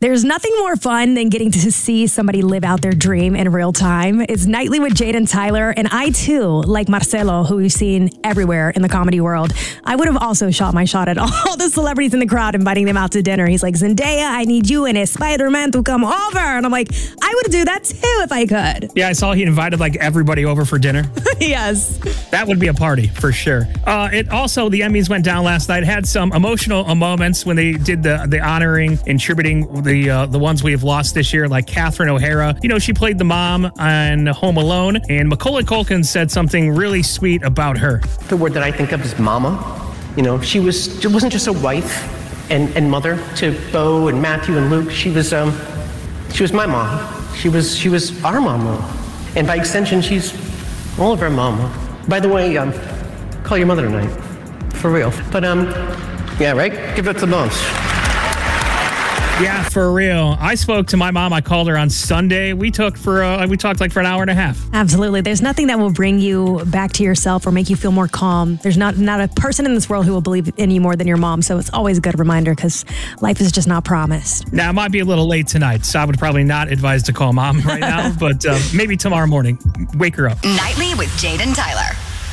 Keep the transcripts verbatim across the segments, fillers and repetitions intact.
There's nothing more fun than getting to see somebody live out their dream in real time. It's Nightly with Jade and Tyler, and I too, like Marcelo, who we've seen everywhere in the comedy world, I would have also shot my shot at all the celebrities in the crowd, inviting them out to dinner. He's like, Zendaya, I need you and a Spider-Man to come over. And I'm like, I would do that too if I could. Yeah, I saw he invited like everybody over for dinner. Yes. That would be a party for sure. Uh, it also, the Emmys went down last night, had some emotional moments when they did the, the honoring and tributing the Uh, the ones we have lost this year, like Catherine O'Hara. You know, she played the mom on Home Alone, and Macaulay Culkin said something really sweet about her. The word that I think of is mama. You know, she was she wasn't just a wife and, and mother to Bo and Matthew and Luke. She was um she was my mom. She was she was our mama, and by extension, she's all of our mama. By the way, um, call your mother tonight, for real. But um, yeah, right. Give that to moms. Yeah, for real. I spoke to my mom. I called her on Sunday. We took for uh, we talked like for an hour and a half. Absolutely. There's nothing that will bring you back to yourself or make you feel more calm. There's not not a person in this world who will believe in you more than your mom. So it's always a good reminder because life is just not promised. Now, it might be a little late tonight, so I would probably not advise to call mom right now, but uh, maybe tomorrow morning. Wake her up. Nightly with Jade and Tyler.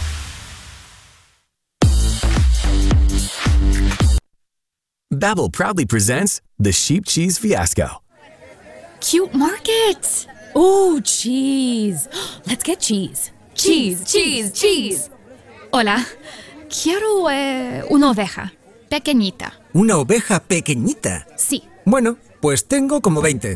Babbel proudly presents the Sheep Cheese Fiasco. Cute market. Oh, cheese. Let's get cheese. Cheese, cheese, cheese. Hola. Quiero eh, una oveja. Pequeñita. ¿Una oveja pequeñita? Sí. Bueno, pues tengo como veinte.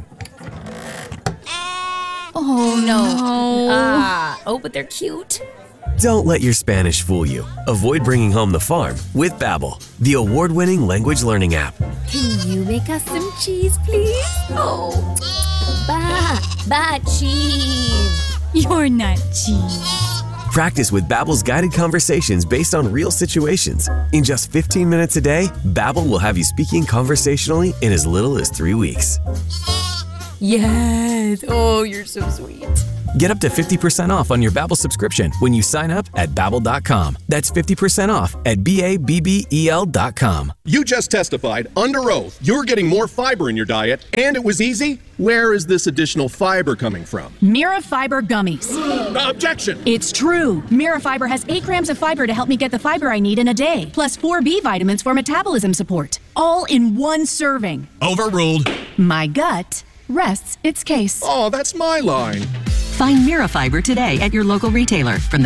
Oh, no. Ah. Oh, but they're cute. Don't let your Spanish fool you. Avoid bringing home the farm with Babbel, the award-winning language learning app. Can you make us some cheese, please? Oh. Ba, ba, cheese. You're not cheese. Practice with Babbel's guided conversations based on real situations. In just fifteen minutes a day, Babbel will have you speaking conversationally in as little as three weeks. Yes. Oh, you're so sweet. Get up to fifty percent off on your Babbel subscription when you sign up at Babbel dot com. That's fifty percent off at B A B B E L dot com. You just testified under oath you're getting more fiber in your diet, and it was easy. Where is this additional fiber coming from? Mira Fiber Gummies. Objection! It's true. Mira Fiber has eight grams of fiber to help me get the fiber I need in a day, plus four B vitamins for metabolism support. All in one serving. Overruled. My gut rests its case. Oh, that's my line. Find Mira Fiber today at your local retailer. From the